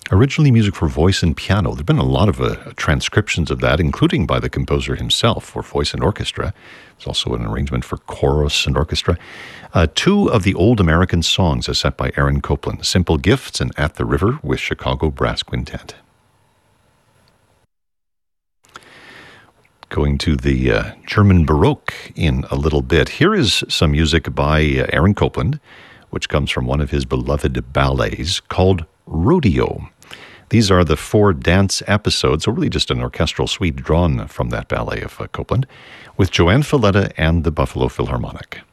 Originally music for voice and piano. There have been a lot of transcriptions of that, including by the composer himself for voice and orchestra. There's also an arrangement for chorus and orchestra. Two of the old American songs are set by Aaron Copland, Simple Gifts and At the River with Chicago Brass Quintet. Going to the German Baroque in a little bit. Here is some music by Aaron Copland, which comes from one of his beloved ballets called Rodeo. These are the 4 dance episodes, so really just an orchestral suite drawn from that ballet of Copland, with Joanne Falletta and the Buffalo Philharmonic.